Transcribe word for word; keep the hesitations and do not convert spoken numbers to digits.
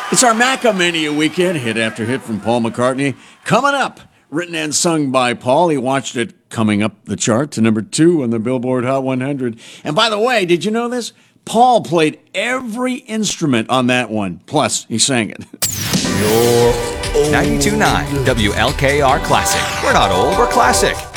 It's our Macca Mania weekend, hit after hit from Paul McCartney. Coming up, written and sung by Paul. He watched it coming up the chart to number two on the Billboard Hot one hundred. And by the way, did you know this? Paul played every instrument on that one. Plus, he sang it. ninety-two point nine W L K R Classic. We're not old, we're classic.